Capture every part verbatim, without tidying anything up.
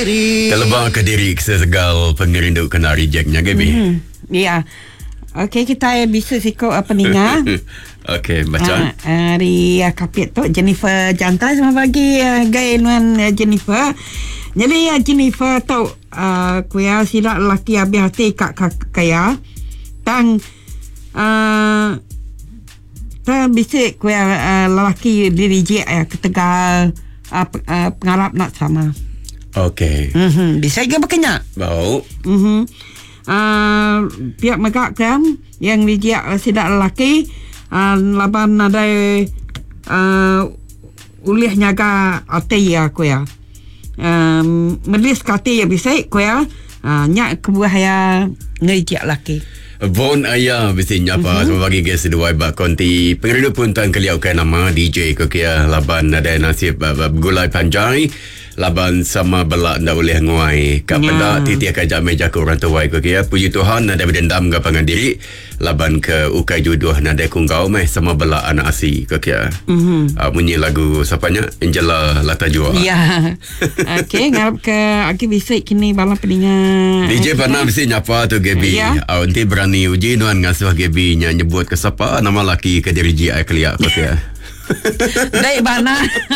Kediri. Kelebah Kediri sesegal pengerindu kena rejectnya, Gaby. Mm-hmm. Ya. Okey, kita bisa sikap apa ninga. Okey, baca. Uh, hari uh, kapit tu Jennifer jantai sama bagi uh, gay nuan uh, Jennifer. Jadi uh, Jennifer tu uh, kuya silap lelaki habis hati kak kaya. Tang uh, tang bisik kuya uh, lelaki diri je uh, ketegal uh, uh, pengarap nak sama. Okey. Mhm, bisa ke berkenyak? Bau. Mhm. Uh, pihak megak kan yang dijak uh, sidak lelaki uh, laban ada uh, ulih nyaga ati ya ku ya. Um, melis kati ya bisa ku ya. Uh, nyak kebuah ya ngejak lelaki. Bon ayah mesti nyapa mm-hmm. Sebab bagi guys dua bak konti pengerindu pun tan keliau kan nama D J ke kia laban ada nasib uh, gulai panjai laban sama belak ndak boleh nguai kat yeah. Benda titi akan jam meja ke orang tua ke kia puji Tuhan ada berdendam ke pangan diri laban ke ukai jodoh nada kunggau meh sama belak anak asi ke kia mm-hmm. uh, bunyi lagu sapanya Angela Latajua ya yeah. Okey ngarap ke aki bisik kini bala peningat D J pernah mesti nyapa tu Gaby yeah. uh, nanti berani uji nuan ngasuh Gaby nya nyebut ke siapa nama laki ke diri G I keliak ke kia Dai bana.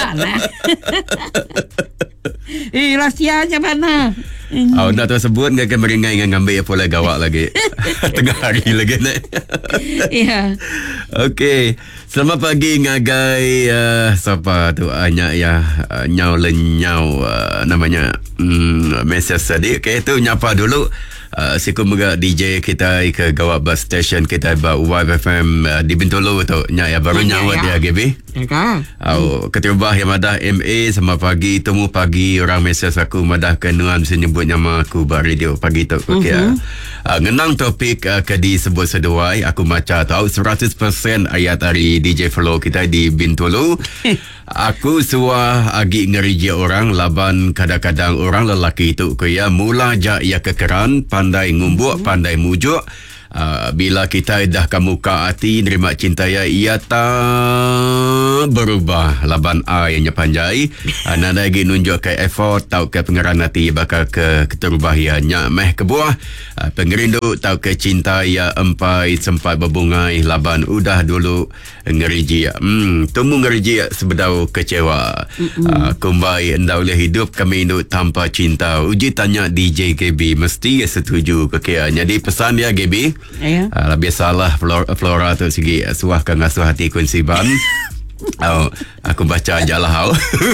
Eh rahsianya bana. Oh, nak tersebut enggak akan meringai dengan ngambil pola gawak lagi. Tengah hari lagi nak. Ya. Okey. Selamat pagi ngagai uh, siapa tu Anya ya uh, nyau lenyau uh, namanya um, mesej tadi. Okey tu nyapa dulu. Uh, siku mega D J kita ke gawat bus station kita ba Y F M uh, di Bintulu tu nya ya baru ya, nyawa ya, dia Gaby. Ya kan. Oh, hmm. Ketubah yang madah M A sama pagi temu pagi orang mesej aku madah kenuan mesti nyebut nama aku ba radio pagi tu okey. Uh-huh. Uh, ngenang topik uh, ke disebut seduai aku baca tahu seratus peratus ayat hari D J Flow kita di Bintulu. Aku suah agi ngerija orang laban kadang-kadang orang lelaki itu kaya mula ja ia kekeran pandai ngumbuk pandai mujuk uh, bila kita dah kemuka hati nerima cinta ya ia tak berubah laban A yang panjai uh, nada lagi nunjuk ke effort tau ke pengeran hati bakal ke keterubahiannya meh kebuah uh, pengerindu tau ke cinta ya empai sempat berbungai laban udah dulu ngeriji hmm temu ngeriji sebedau kecewa uh, kumbai endau le hidup kami hidup tanpa cinta uji tanya D J Gaby mesti setuju kekian jadi pesan dia Gaby ya uh, biasalah Flora, Flora tu segi suahkan ngasuh hati kunsiban. Oh, aku baca aja lah.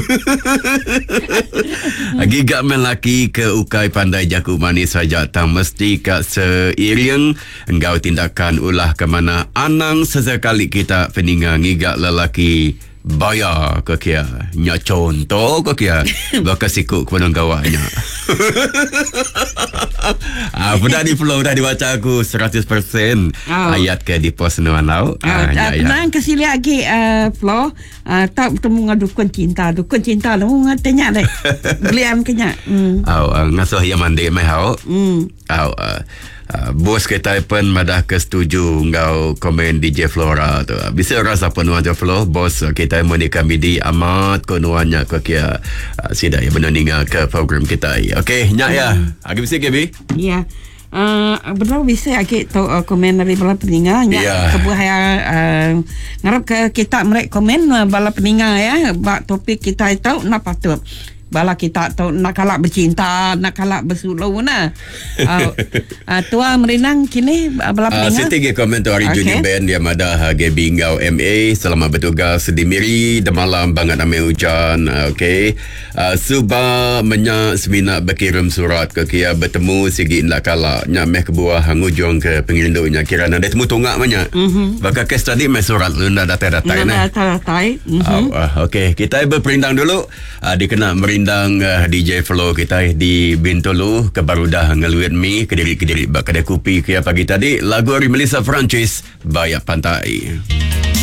Gigak melaki ke ukai pandai jaku manis saja tak mesti kat seiring engkau tindakan ulah ke mana anang sesekali kita peninga ngigak lelaki bayar ke kia nya contoh ke kia bakal sikut kepada gawaknya. Ah, dah di flow dah dibaca aku seratus peratus oh. Ayat ke di post nuan lau. Ah, ah, pernah ke sini lagi uh, flow uh, tak bertemu dengan dukun cinta. Dukun cinta lu ngatanya deh. Belian kenya. Hmm. Oh, uh, ngasuh yang mandi mai hau. Hmm. Oh, uh, Uh, bos kita pun madah ke setuju ngau komen D J Flora tu. Bisa rasa penuan je Flo bos kita menikah midi amat konuannya ke kia uh, sidak ya benar ninga ke program kita. Okey, nyak ya. Agi bisa Gaby? Ya. Uh, benar bisa agi tu uh, komen dari bala peninga nyak yeah. Kebuah ya uh, ngarap ke kita merek komen uh, bala peninga ya bak topik kita itu nak patut bala kita tahu nak kalak bercinta nak kalak bersulung nah uh, uh, tua merinang kini bala uh, pendengar siti komen tu hari okay. Junior Band dia madah Gaby ngau M A selamat bertugas di Miri demalam banget ame hujan uh, okey uh, suba menyak semina berkirim surat ke kia bertemu sigi nak kalak nya meh kebuah ngujung ke pengirindunya kira ada temu tunggak banyak mm-hmm. Bakal kes tadi meh surat lu ndak datai-datai nah datai mm-hmm. uh, uh, okey kita berperindang dulu uh, dikena merindang uh, D J Flow kita di Bintulu ke Barudah ngeluit mi kediri-kediri bak kedai kopi kia pagi tadi lagu dari Melissa Francis Bayak Pantai.